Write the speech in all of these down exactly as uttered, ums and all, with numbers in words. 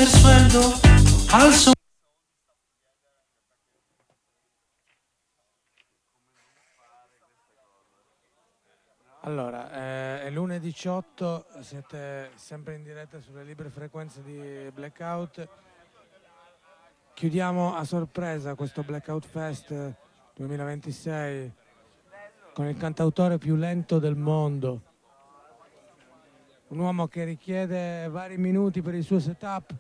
sueldo al son. Allora, eh, è l'una e diciotto, siete sempre in diretta sulle libere frequenze di Blackout. Chiudiamo a sorpresa questo Blackout Fest duemilaventisei con il cantautore più lento del mondo. Un uomo che richiede vari minuti per il suo setup.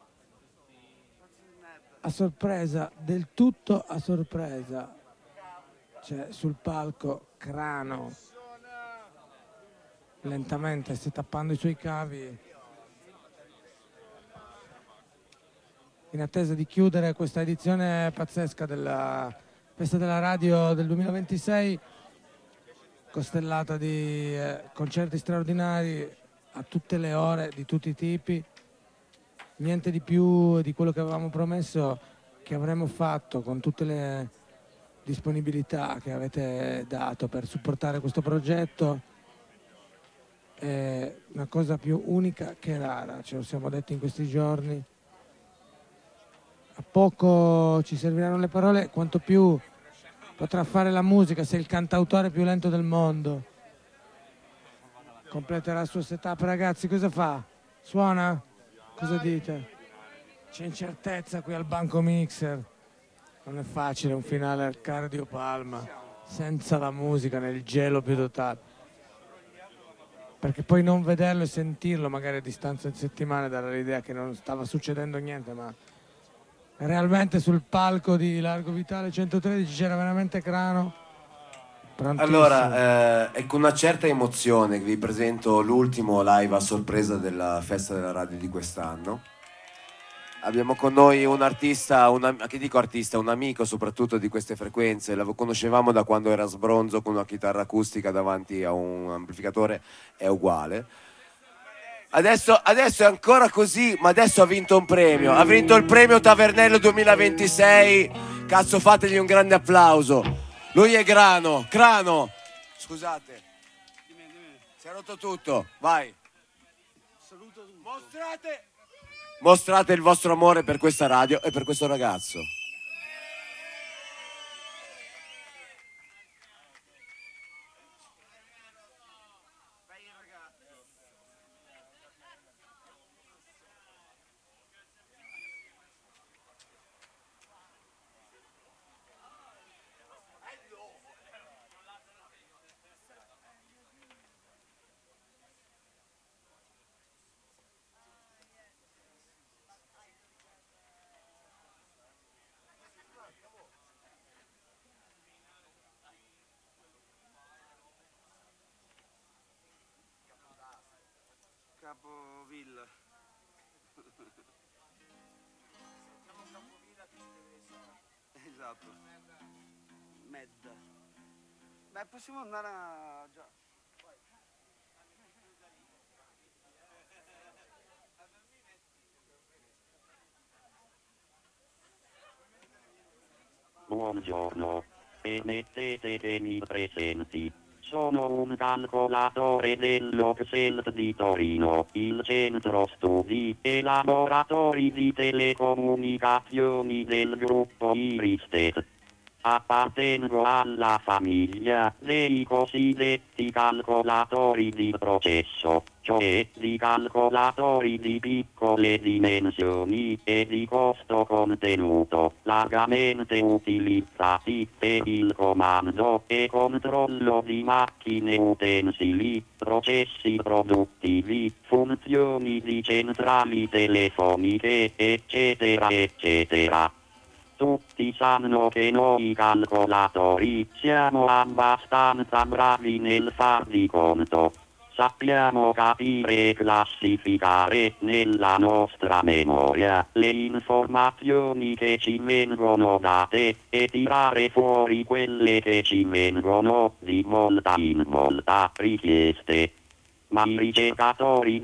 A sorpresa, del tutto a sorpresa, c'è sul palco Crano. Lentamente setappando i suoi cavi in attesa di chiudere questa edizione pazzesca della Festa della Radio del duemilaventisei, costellata di eh, concerti straordinari a tutte le ore, di tutti i tipi. Niente di più di quello che avevamo promesso che avremmo fatto, con tutte le disponibilità che avete dato per supportare questo progetto. È una cosa più unica che rara, ce lo siamo detti in questi giorni. A poco ci serviranno le parole, quanto più potrà fare la musica se il cantautore più lento del mondo completerà il suo setup. Ragazzi, cosa fa? Suona? Cosa dite? C'è incertezza qui al banco mixer. Non è facile un finale al Cardio Palma senza la musica, nel gelo più totale. Perché poi non vederlo e sentirlo magari a distanza di settimane dava l'idea che non stava succedendo niente, ma realmente sul palco di Largo Vitale centotredici c'era veramente Crano. Prontissimo. Allora, eh, è con una certa emozione che vi presento l'ultimo live a sorpresa della Festa della Radio di quest'anno. Abbiamo con noi un artista, un, che dico artista, un amico soprattutto di queste frequenze. Lo conoscevamo da quando era sbronzo con una chitarra acustica davanti a un amplificatore, è uguale. Adesso, adesso è ancora così, ma adesso ha vinto un premio. Ha vinto il premio Tavernello duemilaventisei. Cazzo, fategli un grande applauso. Lui è Grano. Crano, scusate. Si è rotto tutto, vai. Mostrate... Mostrate il vostro amore per questa radio e per questo ragazzo. Capovilla. Esatto. Medda. Beh, possiamo andare a... già. Buongiorno. Permettete che mi presenti. Sono un calcolatore dell'Oxelt di Torino, il centro studi e laboratori di telecomunicazioni del gruppo Iristet. Appartengo alla famiglia dei cosiddetti calcolatori di processo, cioè di calcolatori di piccole dimensioni e di costo contenuto, largamente utilizzati per il comando e controllo di macchine utensili, processi produttivi, funzioni di centrali telefoniche, eccetera eccetera. Tutti sanno che noi calcolatori siamo abbastanza bravi nel far di conto. Sappiamo capire e classificare nella nostra memoria le informazioni che ci vengono date e tirare fuori quelle che ci vengono di volta in volta richieste. Ma i ricercatori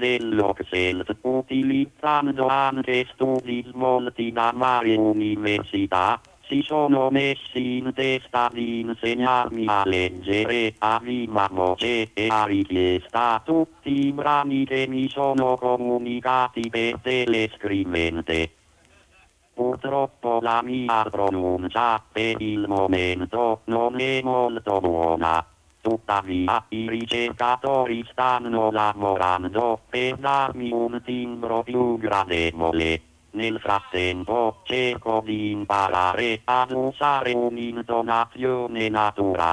dell'Oxelt, utilizzando anche studi svolti da varie università, si sono messi in testa di insegnarmi a leggere a viva voce e a richiesta tutti i brani che mi sono comunicati per telescrivente. Purtroppo la mia pronuncia per il momento non è molto buona. Tuttavia i ricercatori stanno lavorando per darmi un timbro più gradevole. Nel frattempo cerco di imparare ad usare un'intonazione naturale.